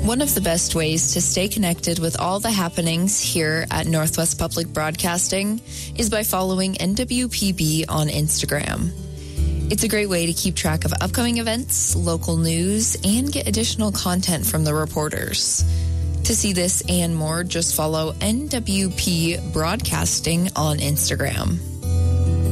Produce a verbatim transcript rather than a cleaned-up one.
One of the best ways to stay connected with all the happenings here at Northwest Public Broadcasting is by following N W P B on Instagram. It's a great way to keep track of upcoming events, local news, and get additional content from the reporters. To see this and more, just follow N W P Broadcasting on Instagram.